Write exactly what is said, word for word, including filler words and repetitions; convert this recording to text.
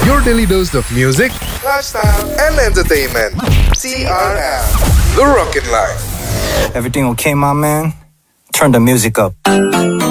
Your daily dose of music, lifestyle, and entertainment. T R L, The Rockin' Life. Everything okay, my man? Turn the music up.